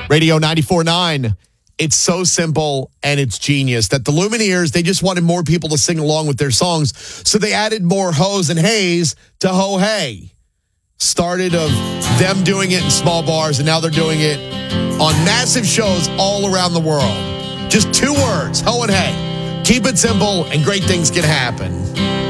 Radio 94.9. It's so simple and it's genius that the Lumineers, they just wanted more people to sing along with their songs. So they added more hoes and hays to Ho Hey. Started of them doing it in small bars, and now they're doing it on massive shows all around the world. Just 2 words, ho and hey. Keep it simple and great things can happen.